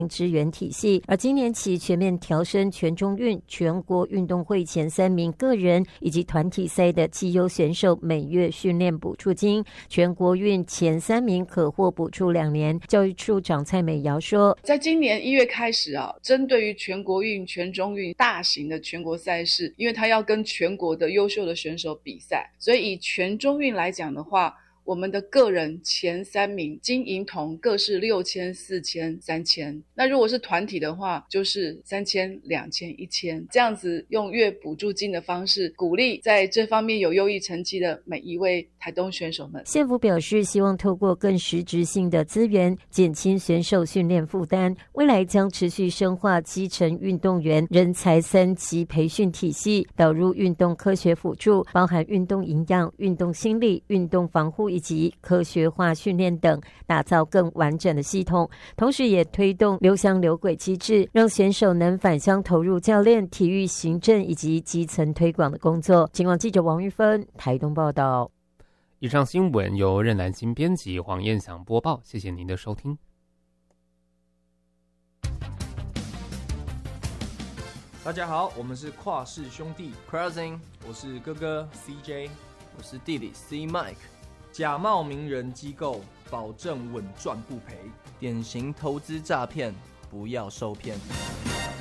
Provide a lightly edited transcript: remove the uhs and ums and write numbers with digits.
支援体系，而今年起全面调升全中运全国运动会前3名个人以及团体赛的绩优选手每月训练补助金，全国运前3名可获补助2年。教育处长蔡美瑶说， 在今年1月开始针对于全国运、全中运大型的全国赛事，因为它要跟全国的优秀的选手比赛，所以以全中运来讲的话，我们的个人前3名金银铜各是6000、4000、3000，那如果是团体的话就是3000、2000、1000，这样子用月补助金的方式鼓励在这方面有优异成绩的每一位台东选手们。 县府表示，希望透过更实质性的资源减轻选手训练负担，未来将持续深化基层运动员人才3级培训体系，导入运动科学辅助，包含运动营养、运动心理、运动防护以及科学化训练等，打造更完整的系统。同时也推动留乡留轨机制，让选手能返乡投入教练、体育行政以及基层推广的工作。警广记者王玉芬台东报道。 以上新闻由任兰心编辑，黄燕祥播报，谢谢您的收听。 大家好，我们是跨氏兄弟 Crossing， 我是哥哥 CJ， 我是弟弟 C Mike。 假冒名人机构，保证稳赚不赔。 典型投资诈骗，不要受骗。